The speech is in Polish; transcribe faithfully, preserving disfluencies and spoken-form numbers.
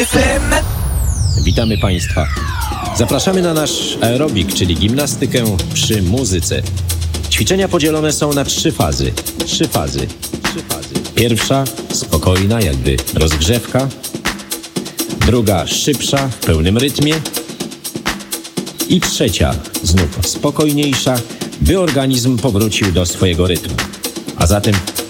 F M. Witamy Państwa. Zapraszamy na nasz aerobik, czyli gimnastykę przy muzyce. Ćwiczenia podzielone są na trzy fazy. Trzy fazy. Trzy fazy. Pierwsza, spokojna, jakby rozgrzewka. Druga, szybsza, w pełnym rytmie. I trzecia, znów spokojniejsza, by organizm powrócił do swojego rytmu. A zatem